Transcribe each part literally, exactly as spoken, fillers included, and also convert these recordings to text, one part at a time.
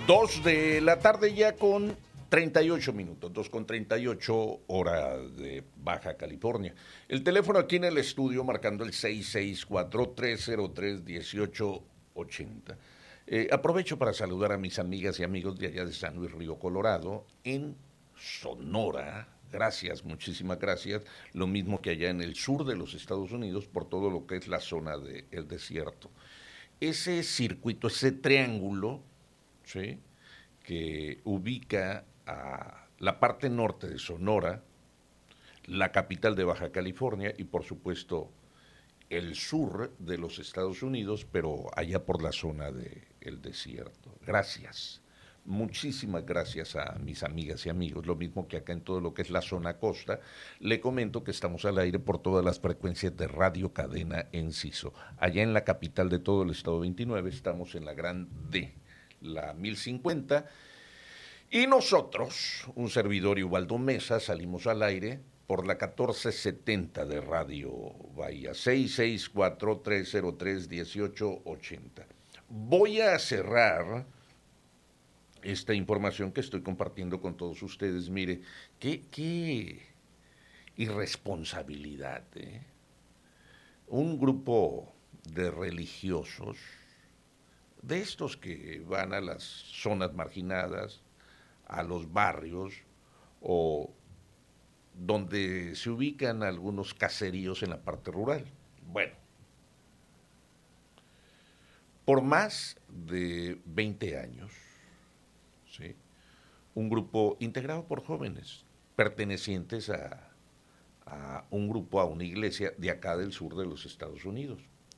Dos de la tarde ya con treinta y ocho minutos, dos con treinta y ocho hora de Baja California. El teléfono aquí en el estudio marcando el seis seis cuatro, tres cero tres, uno ocho ocho cero. Eh, aprovecho para saludar a mis amigas y amigos de allá de San Luis Río Colorado, en Sonora. Gracias, muchísimas gracias. Lo mismo que allá en el sur de los Estados Unidos, por todo lo que es la zona del desierto. Ese circuito, ese triángulo, ¿sí?, que ubica a la parte norte de Sonora, la capital de Baja California y por supuesto el sur de los Estados Unidos, pero allá por la zona del desierto. Gracias, muchísimas gracias a mis amigas y amigos, lo mismo que acá en todo lo que es la zona costa. Le comento que estamos al aire por todas las frecuencias de Radio Cadena Enciso. Allá en la capital de todo el estado veintinueve estamos en la Gran D, la mil cincuenta, y nosotros, un servidor y Ubaldo Mesa, salimos al aire por la catorce setenta de Radio Bahía, seis seis cuatro, tres cero tres, uno ocho ocho cero. Voy a cerrar esta información que estoy compartiendo con todos ustedes. Mire, qué, qué irresponsabilidad, ¿eh? Un grupo de religiosos, de estos que van a las zonas marginadas, a los barrios, o donde se ubican algunos caseríos en la parte rural. Bueno, por más de veinte años, ¿sí?, un grupo integrado por jóvenes pertenecientes a, a un grupo, a una iglesia de acá del sur de los Estados Unidos.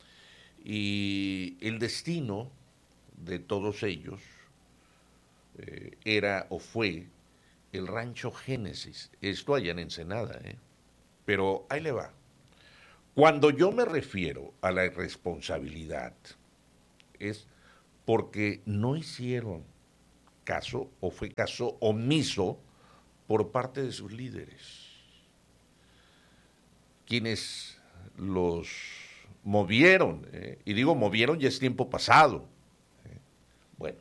Y el destino de todos ellos eh, era o fue el Rancho Génesis, esto allá en Ensenada, ¿eh? Pero ahí le va. Cuando yo me refiero a la irresponsabilidad, es porque no hicieron caso o fue caso omiso por parte de sus líderes, quienes los movieron, ¿eh? Y digo movieron, ya es tiempo pasado. ¿eh? Bueno,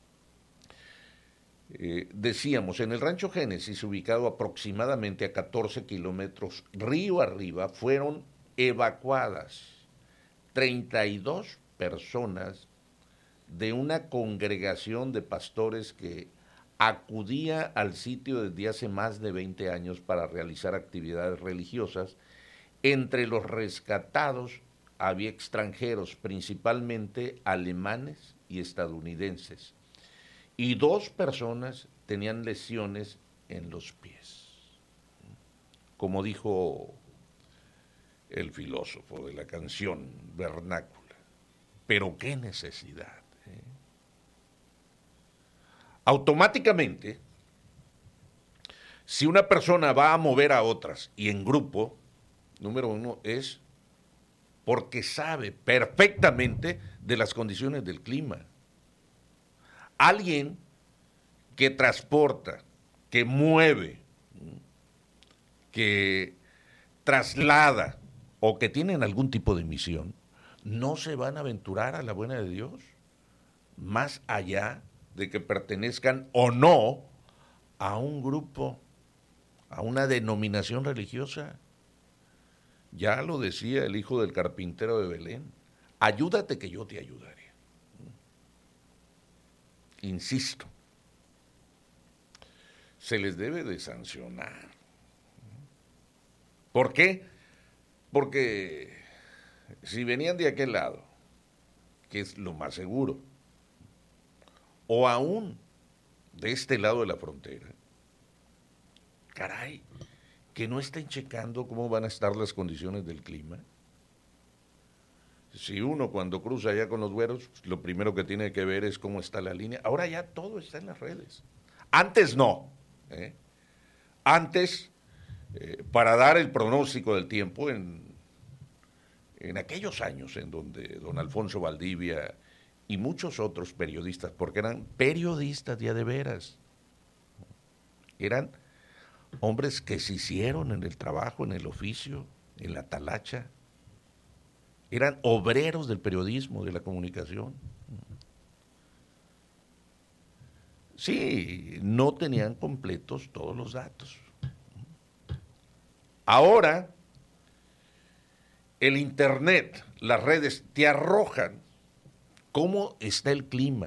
eh, decíamos, en el Rancho Génesis, ubicado aproximadamente a catorce kilómetros río arriba, fueron evacuadas treinta y dos personas de una congregación de pastores que acudía al sitio desde hace más de veinte años para realizar actividades religiosas. Entre los rescatados había extranjeros, principalmente alemanes y estadounidenses, y dos personas tenían lesiones en los pies. Como dijo el filósofo de la canción vernácula, pero qué necesidad. ¿eh? Automáticamente, si una persona va a mover a otras y en grupo, número uno es porque sabe perfectamente de las condiciones del clima. Alguien que transporta, que mueve, que traslada o que tienen algún tipo de misión, no se van a aventurar a la buena de Dios, más allá de que pertenezcan o no a un grupo, a una denominación religiosa. Ya lo decía el hijo del carpintero de Belén, ayúdate que yo te ayudaré. Insisto, se les debe de sancionar. ¿Por qué? Porque si venían de aquel lado, que es lo más seguro, o aún de este lado de la frontera, caray, que no estén checando cómo van a estar las condiciones del clima. Si uno cuando cruza allá con los güeros, lo primero que tiene que ver es cómo está la línea. Ahora ya todo está en las redes. Antes no. ¿eh? Antes, eh, para dar el pronóstico del tiempo, en, en aquellos años en donde don Alfonso Valdivia y muchos otros periodistas, porque eran periodistas ya de veras, eran hombres que se hicieron en el trabajo, en el oficio, en la talacha, eran obreros del periodismo, de la comunicación. Sí, no tenían completos todos los datos. Ahora, el Internet, las redes te arrojan cómo está el clima,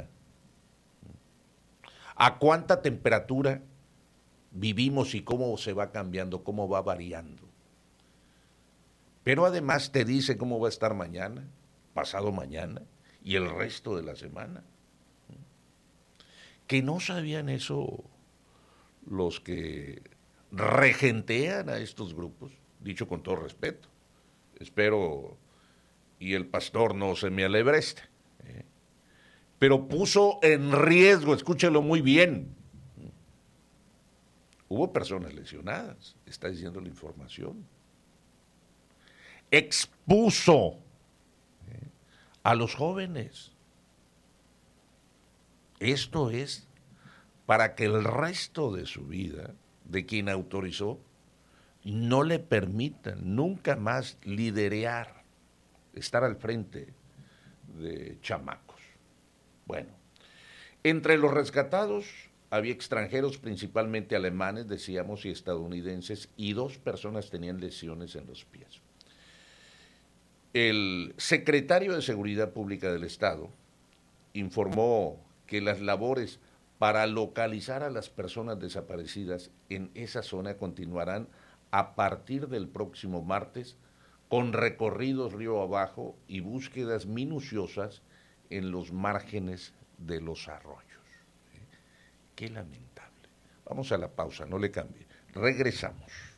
a cuánta temperatura vivimos y cómo se va cambiando, cómo va variando. Pero además te dice cómo va a estar mañana, pasado mañana y el resto de la semana. Que no sabían eso los que regentean a estos grupos, dicho con todo respeto. Espero y el pastor no se me alebreste. ¿eh? Pero puso en riesgo, escúchelo muy bien. Hubo personas lesionadas, está diciendo la información. Expuso ¿eh? a los jóvenes. Esto es para que el resto de su vida, de quien autorizó, no le permitan nunca más liderear, estar al frente de chamacos. Bueno, entre los rescatados había extranjeros, principalmente alemanes, decíamos, y estadounidenses, y dos personas tenían lesiones en los pies. El secretario de Seguridad Pública del Estado informó que las labores para localizar a las personas desaparecidas en esa zona continuarán a partir del próximo martes con recorridos río abajo y búsquedas minuciosas en los márgenes de los arroyos. Qué lamentable. Vamos a la pausa, no le cambie. Regresamos.